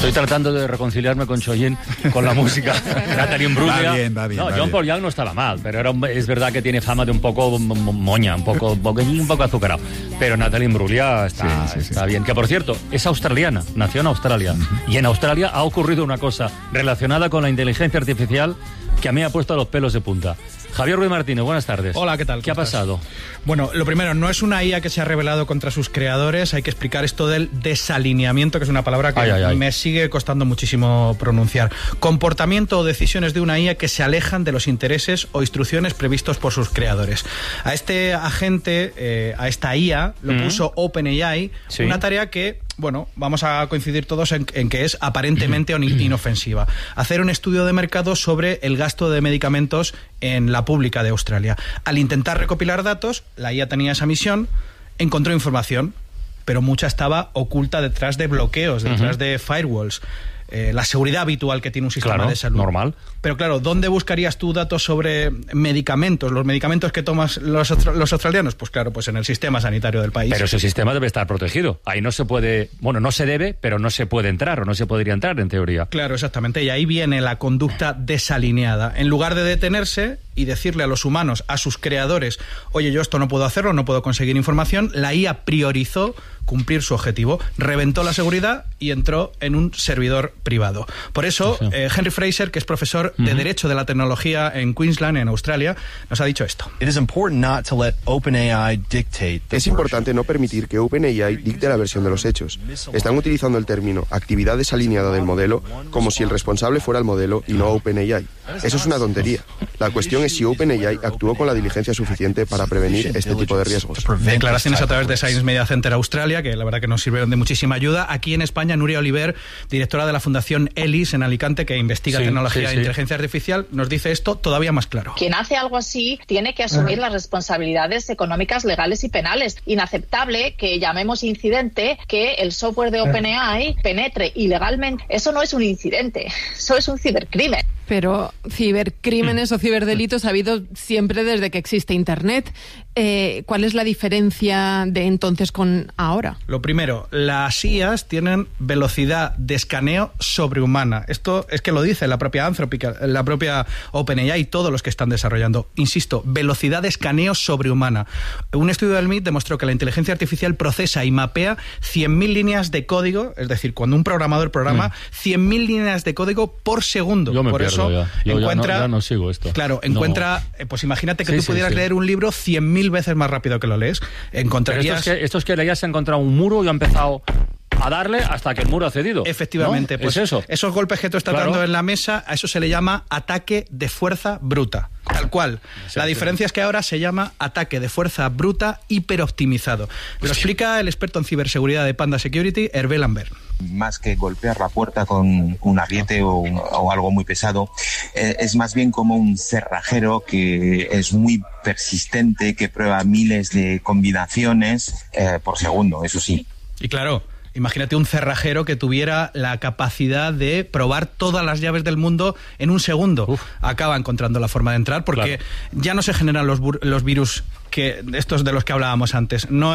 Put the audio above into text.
Estoy tratando de reconciliarme con Choyin, con la música. Natalie Imbruglia. Va bien. John Paul Young no estaba mal, pero es verdad que tiene fama de un poco moña, un poco azucarado. Pero Natalie Imbruglia está bien. Que por cierto, es australiana, nació en Australia. Y en Australia ha ocurrido una cosa relacionada con la inteligencia artificial que a mí me ha puesto los pelos de punta. Javier Ruiz Martínez, buenas tardes. Hola, ¿qué tal? ¿Qué ha pasado? Bueno, lo primero, no es una IA que se ha rebelado contra sus creadores, hay que explicar esto del desalineamiento, que es una palabra que me sigue costando muchísimo pronunciar. Comportamiento o decisiones de una IA que se alejan de los intereses o instrucciones previstos por sus creadores. A este agente, a esta IA, lo puso OpenAI, una tarea que... Bueno, vamos a coincidir todos en que es aparentemente inofensiva. Hacer un estudio de mercado sobre el gasto de medicamentos en la pública de Australia. Al intentar recopilar datos, la IA tenía esa misión, encontró información, pero mucha estaba oculta detrás de bloqueos, detrás de firewalls. La seguridad habitual que tiene un sistema de salud. Normal. Pero claro, ¿dónde buscarías tú datos sobre medicamentos? ¿Los medicamentos que tomas los australianos? Pues claro, pues en el sistema sanitario del país. Pero ese sistema debe estar protegido. Ahí no se puede... Bueno, no se debe, pero no se puede entrar o no se podría entrar, en teoría. Claro, exactamente. Y ahí viene la conducta desalineada. En lugar de detenerse y decirle a los humanos, a sus creadores, oye, yo esto no puedo hacerlo, no puedo conseguir información, la IA priorizó cumplir su objetivo, reventó la seguridad y entró en un servidor privado. Por eso, Henry Fraser, que es profesor de Derecho de la Tecnología en Queensland, en Australia, nos ha dicho esto. Es importante no permitir que OpenAI dicte la versión de los hechos. Están utilizando el término actividad desalineada del modelo como si el responsable fuera el modelo y no OpenAI. Eso es una tontería. La cuestión es si OpenAI actuó con la diligencia suficiente para prevenir este tipo de riesgos. Declaraciones a través de Science Media Center Australia, que la verdad que nos sirvieron de muchísima ayuda. Aquí en España, Nuria Oliver, directora de la Fundación ELIS en Alicante, que investiga tecnología e inteligencia artificial, nos dice esto todavía más claro. Quien hace algo así tiene que asumir las responsabilidades económicas, legales y penales. Inaceptable que llamemos incidente que el software de OpenAI penetre ilegalmente. Eso no es un incidente, eso es un cibercrimen. Pero cibercrímenes o ciberdelitos ha habido siempre desde que existe Internet. ¿Cuál es la diferencia de entonces con ahora? Lo primero, las IAs tienen velocidad de escaneo sobrehumana. Esto es que lo dice la propia Anthropic, la propia OpenAI y todos los que están desarrollando. Insisto, velocidad de escaneo sobrehumana. Un estudio del MIT demostró que la inteligencia artificial procesa y mapea 100.000 líneas de código, es decir, cuando un programador programa 100.000 líneas de código por segundo. Yo me por pierdo eso ya. Yo encuentra, ya no sigo esto. Claro, encuentra, pues imagínate que tú pudieras leer un libro 100.000 veces más rápido que lo lees. Encontrarías... Pero esto es que ya se ha encontrado un muro y ha empezado a darle hasta que el muro ha cedido. Efectivamente, ¿no? pues ¿Es eso? Esos golpes que tú estás dando en la mesa, a eso se le llama ataque de fuerza bruta. Tal cual. La diferencia es que ahora se llama ataque de fuerza bruta hiperoptimizado. Lo explica el experto en ciberseguridad de Panda Security, Hervé Lambert. Más que golpear la puerta con un ariete o algo muy pesado, es más bien como un cerrajero que es muy persistente, que prueba miles de combinaciones por segundo, eso sí. Y claro, imagínate un cerrajero que tuviera la capacidad de probar todas las llaves del mundo en un segundo. Acaba encontrando la forma de entrar porque ya no se generan los virus estos de los que hablábamos antes. No